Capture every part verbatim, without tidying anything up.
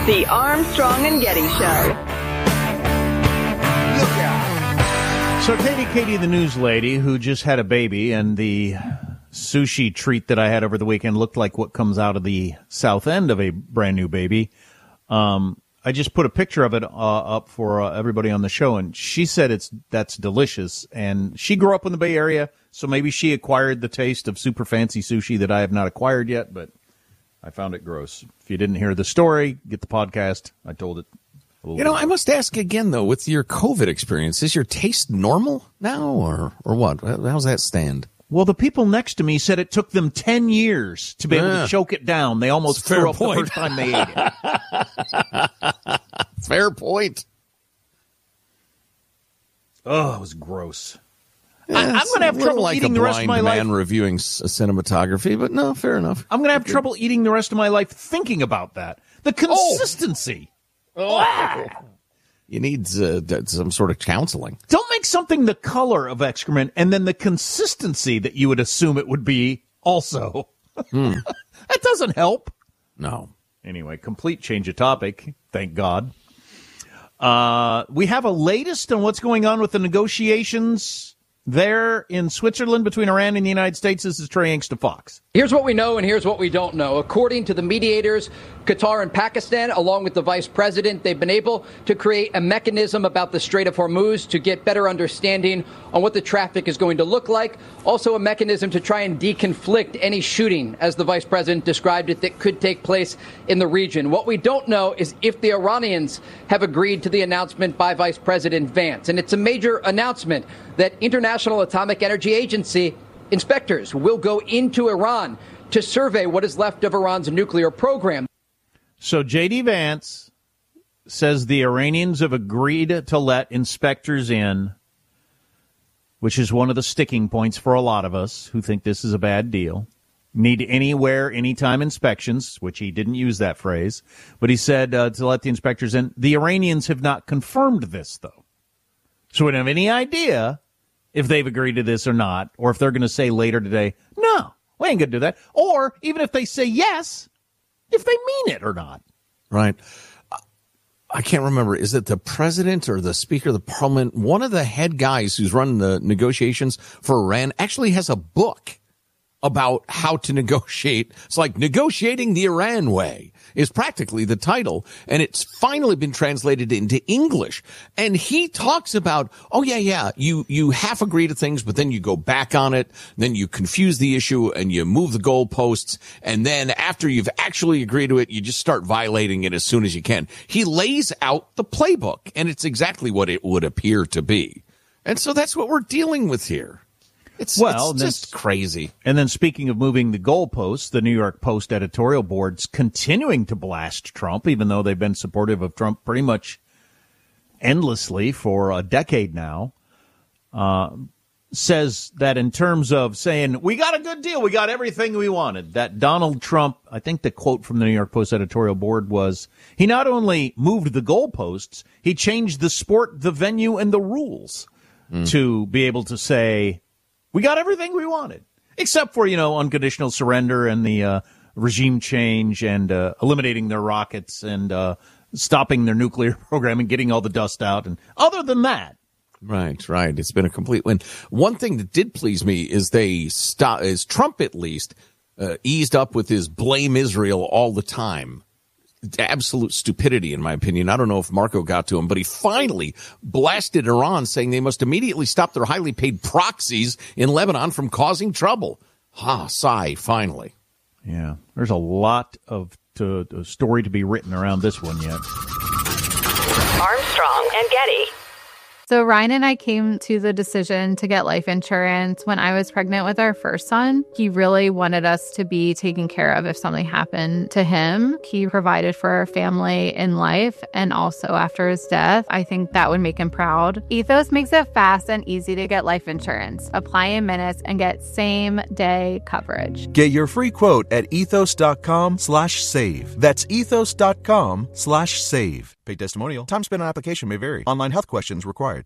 The Armstrong and Getty Show. Look out. So Katie, Katie, the news lady who just had a baby, and the sushi treat that I had over the weekend looked like what comes out of the south end of a brand new baby. Um, I just put a picture of it uh, up for uh, everybody on the show, and she said it's that's delicious. And she grew up in the Bay Area, so maybe she acquired the taste of super fancy sushi that I have not acquired yet, but I found it gross. If you didn't hear the story, get the podcast. I told it. You know, I must ask again, though, with your COVID experience, is your taste normal now or, or what? How's that stand? Well, the people next to me said it took them ten years to be able Yeah. to choke it down. They almost Fair threw up point. the first time they ate it. Fair point. Oh, it was gross. Yeah, I, I'm going to have trouble like eating a the rest of my blind life. man reviewing s- cinematography, but no, fair enough. I'm going to have trouble eating the rest of my life thinking about that. The consistency. Oh. You need uh, d- some sort of counseling. Don't make something the color of excrement and then the consistency that you would assume it would be also. Hmm. That doesn't help. No. Anyway, complete change of topic. Thank God. Uh, we have a latest on what's going on with the negotiations there in Switzerland between Iran and the United States. This is Trey Angst of Fox. Here's what we know and here's what we don't know. According to the mediators, Qatar and Pakistan, along with the vice president, they've been able to create a mechanism about the Strait of Hormuz to get better understanding on what the traffic is going to look like. Also a mechanism to try and deconflict any shooting, as the vice president described it, that could take place in the region. What we don't know is if the Iranians have agreed to the announcement by Vice President Vance. And it's a major announcement that International Atomic Energy Agency inspectors will go into Iran to survey what is left of Iran's nuclear program. So J D. Vance says the Iranians have agreed to let inspectors in, which is one of the sticking points for a lot of us who think this is a bad deal. Need anywhere, anytime inspections, which he didn't use that phrase, but he said uh, to let the inspectors in. The Iranians have not confirmed this, though. So we don't have any idea if they've agreed to this or not, or if they're going to say later today, no, we ain't going to do that. Or even if they say yes, if they mean it or not. Right. I can't remember. Is it the president or the speaker of the parliament? One of the head guys who's running the negotiations for Iran actually has a book about how to negotiate. It's like Negotiating the Iran Way is practically the title, and it's finally been translated into English. And he talks about, oh yeah, yeah, you, you half agree to things, but then you go back on it, then you confuse the issue and you move the goalposts, and then after you've actually agreed to it, you just start violating it as soon as you can. He lays out the playbook, and it's exactly what it would appear to be. And so that's what we're dealing with here. It's, well, it's just crazy. And then speaking of moving the goalposts, the New York Post editorial board's continuing to blast Trump, even though they've been supportive of Trump pretty much endlessly for a decade now, uh, says that in terms of saying, we got a good deal, we got everything we wanted, that Donald Trump, I think the quote from the New York Post editorial board was, he not only moved the goalposts, he changed the sport, the venue, and the rules mm. to be able to say, we got everything we wanted, except for, you know, unconditional surrender and the uh, regime change and uh, eliminating their rockets and uh, stopping their nuclear program and getting all the dust out. And other than that. Right, right. It's been a complete win. One thing that did please me is they stop, is Trump at least uh, eased up with his blame Israel all the time. Absolute stupidity, in my opinion. I don't know if Marco got to him, but he finally blasted Iran, saying they must immediately stop their highly paid proxies in Lebanon from causing trouble. Ha, sigh, finally. Yeah, there's a lot of to, to story to be written around this one yet. Armstrong and Getty. So Ryan and I came to the decision to get life insurance when I was pregnant with our first son. He really wanted us to be taken care of if something happened to him. He provided for our family in life and also after his death. I think that would make him proud. Ethos makes it fast and easy to get life insurance. Apply in minutes and get same-day coverage. Get your free quote at ethos.com slash save. That's ethos.com slash save. Paid testimonial. Time spent on application may vary. Online health questions required.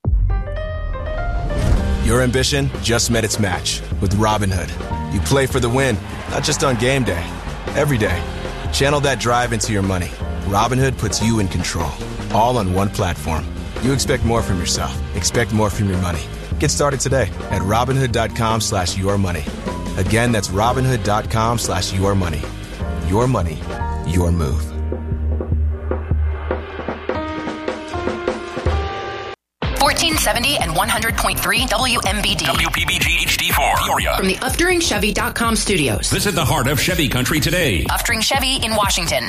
Your ambition just met its match with Robinhood. You play for the win, not just on game day. Every day. Channel that drive into your money. Robinhood puts you in control, all on one platform. You expect more from yourself. Expect more from your money. Get started today at Robinhood.com slash your money. Again, that's Robinhood.com slash your money. Your money, your move. fourteen seventy and one hundred point three W M B D. W P B G H D four, Peoria. From the Uftring Chevy dot com studios. This is the heart of Chevy country today. Uftring Chevy in Washington.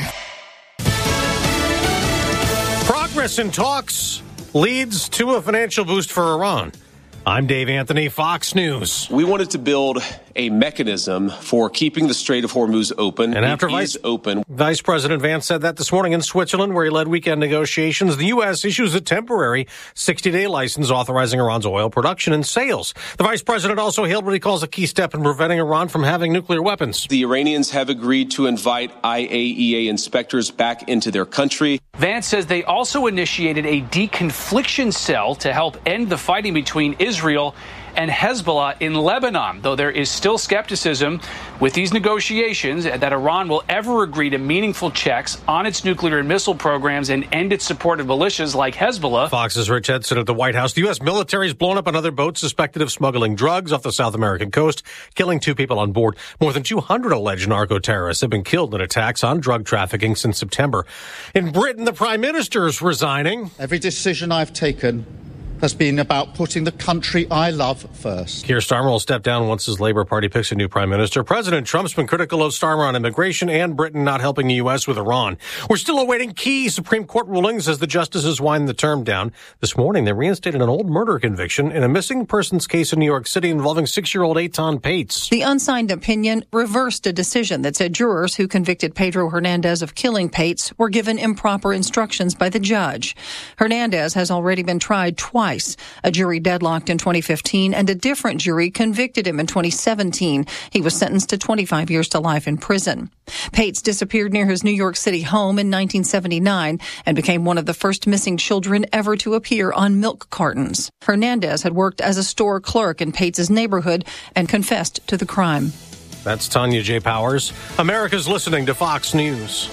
Progress in talks leads to a financial boost for Iran. I'm Dave Anthony, Fox News. We wanted to build a mechanism for keeping the Strait of Hormuz open. And after it Vice, is open. Vice President Vance said that this morning in Switzerland, where he led weekend negotiations, the U S issues a temporary sixty-day license authorizing Iran's oil production and sales. The Vice President also hailed what he calls a key step in preventing Iran from having nuclear weapons. The Iranians have agreed to invite I A E A inspectors back into their country. Vance says they also initiated a deconfliction cell to help end the fighting between Israel and Hezbollah in Lebanon, though there is still skepticism with these negotiations that Iran will ever agree to meaningful checks on its nuclear and missile programs and end its support of militias like Hezbollah. Fox's Rich Edson at the White House. The U S military has blown up another boat suspected of smuggling drugs off the South American coast, killing two people on board. More than two hundred alleged narco-terrorists have been killed in attacks on drug trafficking since September. In Britain, the Prime Minister is resigning. Every decision I've taken has been about putting the country I love first. Keir Starmer will step down once his Labour Party picks a new prime minister. President Trump's been critical of Starmer on immigration and Britain not helping the U S with Iran. We're still awaiting key Supreme Court rulings as the justices wind the term down. This morning, they reinstated an old murder conviction in a missing persons case in New York City involving six-year-old Eitan Pates. The unsigned opinion reversed a decision that said jurors who convicted Pedro Hernandez of killing Pates were given improper instructions by the judge. Hernandez has already been tried twice. A jury deadlocked in twenty fifteen and a different jury convicted him in twenty seventeen. He was sentenced to twenty-five years to life in prison. Pates disappeared near his New York City home in nineteen seventy-nine and became one of the first missing children ever to appear on milk cartons. Hernandez had worked as a store clerk in Pates' neighborhood and confessed to the crime. That's Tanya J. Powers. America's listening to Fox News.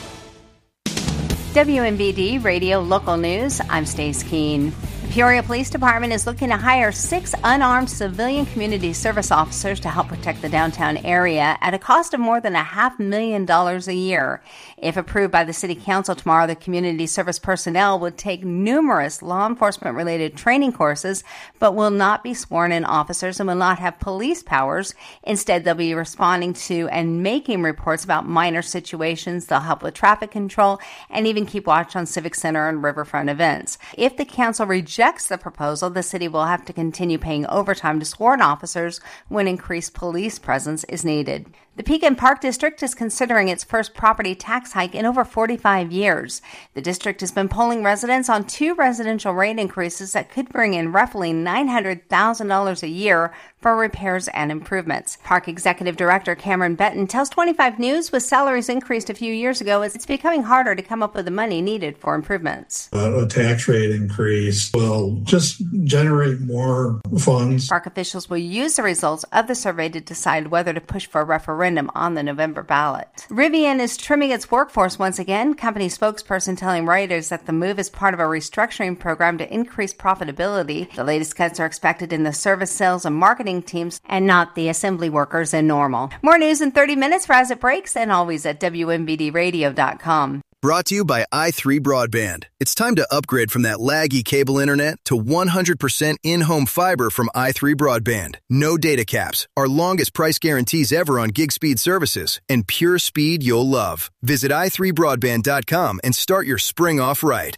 W M B D Radio Local News. I'm Stace Keene. The Peoria Police Department is looking to hire six unarmed civilian community service officers to help protect the downtown area at a cost of more than a half million dollars a year. If approved by the City Council tomorrow, the community service personnel would take numerous law enforcement-related training courses, but will not be sworn-in officers and will not have police powers. Instead, they'll be responding to and making reports about minor situations. They'll help with traffic control and even keep watch on Civic Center and riverfront events. If the council rejects the proposal, the city will have to continue paying overtime to sworn officers when increased police presence is needed. The Pekin Park District is considering its first property tax hike in over forty-five years. The district has been polling residents on two residential rate increases that could bring in roughly nine hundred thousand dollars a year for repairs and improvements. Park Executive Director Cameron Benton tells twenty-five News with salaries increased a few years ago, it's becoming harder to come up with the money needed for improvements. Uh, a tax rate increase will just generate more funds. Park officials will use the results of the survey to decide whether to push for a referendum on the November ballot. Rivian is trimming its workforce once again. Company spokesperson telling Reuters that the move is part of a restructuring program to increase profitability. The latest cuts are expected in the service, sales, and marketing teams and not the assembly workers in Normal. More news in thirty minutes for As It Breaks and always at W M B D radio dot com. Brought to you by i three Broadband. It's time to upgrade from that laggy cable internet to one hundred percent in-home fiber from i three Broadband. No data caps, our longest price guarantees ever on gig speed services, and pure speed you'll love. Visit i three broadband dot com and start your spring off right.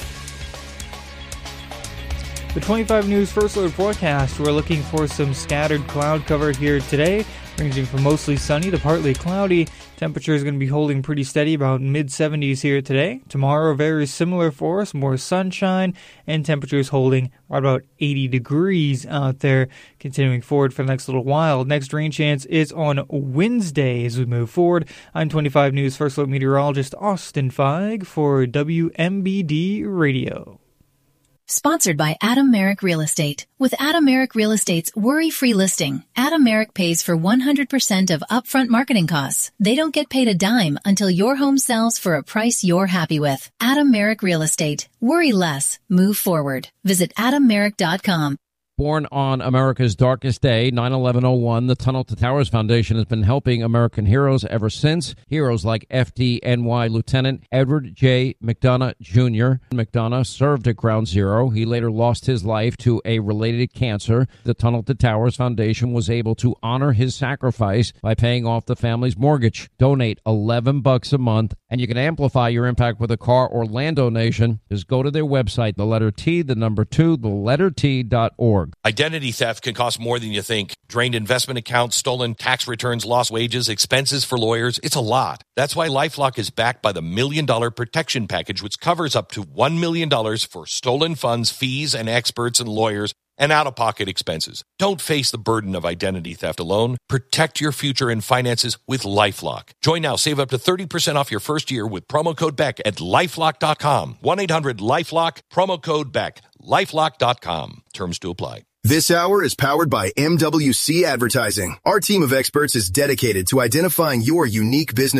The twenty-five News First Alert forecast, we're looking for some scattered cloud cover here today, ranging from mostly sunny to partly cloudy. Temperature is going to be holding pretty steady, about mid seventies here today. Tomorrow, very similar for us, more sunshine, and temperatures holding right about eighty degrees out there, continuing forward for the next little while. Next rain chance is on Wednesday as we move forward. I'm twenty-five News First Alert meteorologist Austin Feig for W M B D Radio. Sponsored by Adam Merrick Real Estate. With Adam Merrick Real Estate's worry-free listing, Adam Merrick pays for one hundred percent of upfront marketing costs. They don't get paid a dime until your home sells for a price you're happy with. Adam Merrick Real Estate. Worry less. Move forward. Visit adam merrick dot com. Born on America's darkest day, nine eleven oh one, the Tunnel to Towers Foundation has been helping American heroes ever since. Heroes like F D N Y Lieutenant Edward J. McDonough Junior McDonough served at Ground Zero. He later lost his life to a related cancer. The Tunnel to Towers Foundation was able to honor his sacrifice by paying off the family's mortgage. Donate eleven bucks a month, and you can amplify your impact with a car or land donation. Just go to their website, the letter T, the number two, the letter T dot org. Identity theft can cost more than you think. Drained investment accounts, stolen tax returns, lost wages, expenses for lawyers. It's a lot. That's why LifeLock is backed by the Million Dollar Protection Package, which covers up to one million dollars for stolen funds, fees, and experts and lawyers, and out-of-pocket expenses. Don't face the burden of identity theft alone. Protect your future and finances with LifeLock. Join now. Save up to thirty percent off your first year with promo code Beck at lifelock dot com. one eight hundred lifelock, promo code Beck. lifelock dot com. Terms to apply. This hour is powered by M W C Advertising. Our team of experts is dedicated to identifying your unique business